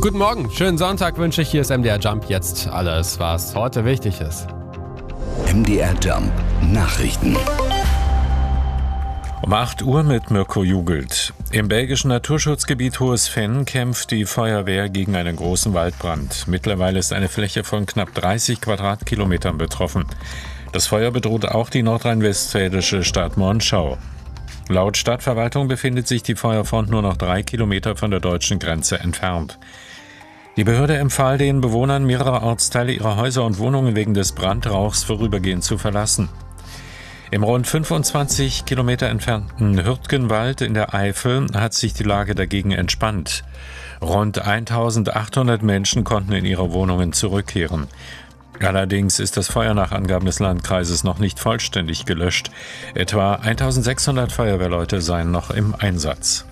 Guten Morgen, schönen Sonntag wünsche ich. Hier ist MDR Jump. Jetzt alles, was heute wichtig ist. MDR Jump Nachrichten. Um 8 Uhr mit Mirko Jugelt. Im belgischen Naturschutzgebiet Hohes Venn kämpft die Feuerwehr gegen einen großen Waldbrand. Mittlerweile ist eine Fläche von knapp 30 Quadratkilometern betroffen. Das Feuer bedroht auch die nordrhein-westfälische Stadt Monschau. Laut Stadtverwaltung befindet sich die Feuerfront nur noch 3 Kilometer von der deutschen Grenze entfernt. Die Behörde empfahl den Bewohnern mehrerer Ortsteile ihrer Häuser und Wohnungen wegen des Brandrauchs vorübergehend zu verlassen. Im rund 25 Kilometer entfernten Hürtgenwald in der Eifel hat sich die Lage dagegen entspannt. Rund 1800 Menschen konnten in ihre Wohnungen zurückkehren. Allerdings ist das Feuer nach Angaben des Landkreises noch nicht vollständig gelöscht. Etwa 1600 Feuerwehrleute seien noch im Einsatz.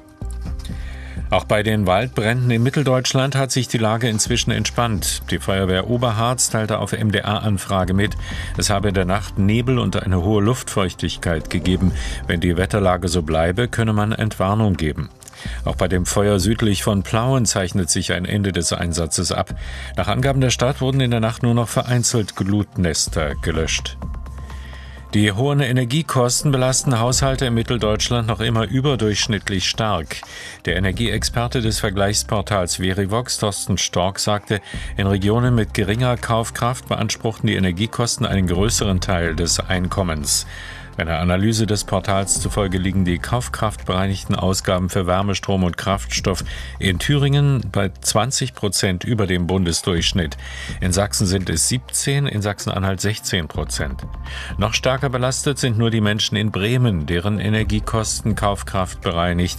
Auch bei den Waldbränden in Mitteldeutschland hat sich die Lage inzwischen entspannt. Die Feuerwehr Oberharz teilte auf MDR-Anfrage mit, es habe in der Nacht Nebel und eine hohe Luftfeuchtigkeit gegeben. Wenn die Wetterlage so bleibe, könne man Entwarnung geben. Auch bei dem Feuer südlich von Plauen zeichnet sich ein Ende des Einsatzes ab. Nach Angaben der Stadt wurden in der Nacht nur noch vereinzelt Glutnester gelöscht. Die hohen Energiekosten belasten Haushalte in Mitteldeutschland noch immer überdurchschnittlich stark. Der Energieexperte des Vergleichsportals Verivox, Thorsten Stork, sagte, in Regionen mit geringer Kaufkraft beanspruchten die Energiekosten einen größeren Teil des Einkommens. Einer Analyse des Portals zufolge liegen die kaufkraftbereinigten Ausgaben für Wärme, Strom und Kraftstoff in Thüringen bei 20% über dem Bundesdurchschnitt. In Sachsen sind es 17%, in Sachsen-Anhalt 16%. Noch stärker belastet sind nur die Menschen in Bremen, deren Energiekosten kaufkraftbereinigt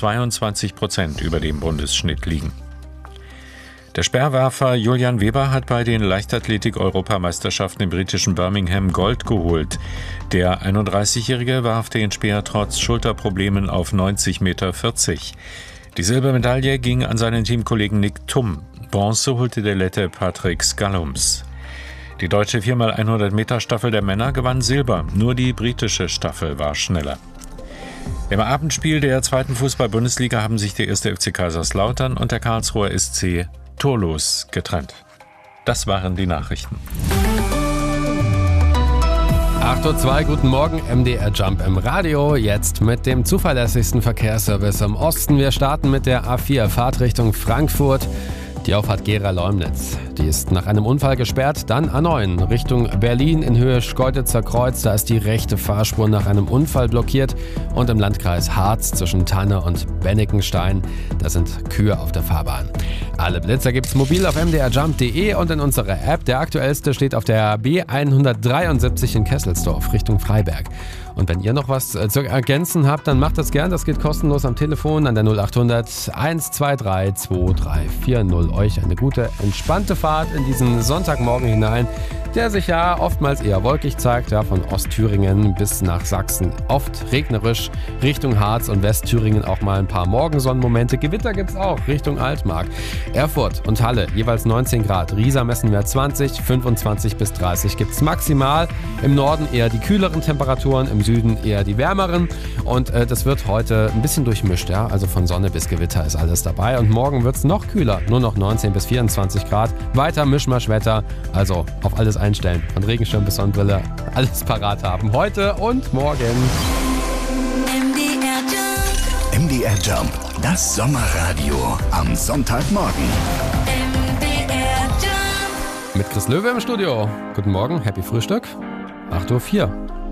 22% über dem Bundesschnitt liegen. Der Speerwerfer Julian Weber hat bei den Leichtathletik-Europameisterschaften im britischen Birmingham Gold geholt. Der 31-Jährige warf den Speer trotz Schulterproblemen auf 90,40 Meter. Die Silbermedaille ging an seinen Teamkollegen Nick Thum. Bronze holte der Lette Patrick Skallums. Die deutsche 4x100-Meter-Staffel der Männer gewann Silber. Nur die britische Staffel war schneller. Im Abendspiel der zweiten Fußball-Bundesliga haben sich der 1. FC Kaiserslautern und der Karlsruher SC torlos getrennt. Das waren die Nachrichten. 8:02 Uhr, guten Morgen, MDR Jump im Radio, jetzt mit dem zuverlässigsten Verkehrsservice im Osten. Wir starten mit der A4, Fahrtrichtung Frankfurt. Die Auffahrt Gera-Leumnitz, die ist nach einem Unfall gesperrt. Dann A9 Richtung Berlin in Höhe Schkeuditzer Kreuz. Da ist die rechte Fahrspur nach einem Unfall blockiert. Und im Landkreis Harz zwischen Tanne und Bennikenstein, da sind Kühe auf der Fahrbahn. Alle Blitzer gibt's mobil auf mdrjump.de und in unserer App. Der aktuellste steht auf der B173 in Kesselsdorf Richtung Freiberg. Und wenn ihr noch was zu ergänzen habt, dann macht das gern. Das geht kostenlos am Telefon an der 0800 123 2340. Euch eine gute, entspannte Fahrt in diesen Sonntagmorgen hinein, der sich ja oftmals eher wolkig zeigt, ja, von Ostthüringen bis nach Sachsen. Oft regnerisch, Richtung Harz und Westthüringen auch mal ein paar Morgensonnenmomente. Gewitter gibt's auch Richtung Altmark. Erfurt und Halle jeweils 19 Grad. Riesa messen wir 20, 25 bis 30 gibt's maximal. Im Norden eher die kühleren Temperaturen, im Süden eher die wärmeren. Und das wird heute ein bisschen durchmischt, ja. Also von Sonne bis Gewitter ist alles dabei. Und morgen wird's noch kühler, nur noch 19 bis 24 Grad. Weiter Mischmaschwetter, also auf alles einstellen. Von Regenschirm bis Sonnenbrille, alles parat haben. Heute und morgen. MDR Jump, das Sommerradio am Sonntagmorgen. Mit Chris Löwe im Studio. Guten Morgen, happy Frühstück. 8:04 Uhr.